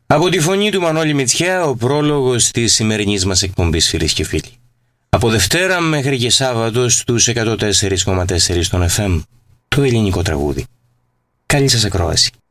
Από τη φωνή του Μανώλη Μητσιά, ο πρόλογος της σημερινής μας εκπομπής, φίλες και φίλοι. Από Δευτέρα μέχρι και Σάββατο στους 104,4 στον FM, το ελληνικό τραγούδι. Καλή σας ακρόαση.